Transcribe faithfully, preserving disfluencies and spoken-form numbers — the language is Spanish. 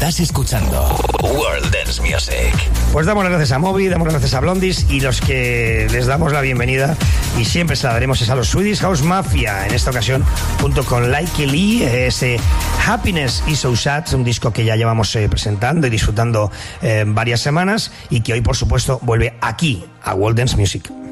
Estás escuchando World Dance Music. Pues damos las gracias a Moby, damos las gracias a Blondies, y los que les damos la bienvenida y siempre se la daremos es a los Swedish House Mafia, en esta ocasión junto con Like Lee, ese Happiness is So Sad, un disco que ya llevamos eh, presentando y disfrutando eh, varias semanas y que hoy por supuesto vuelve aquí a World Dance Music.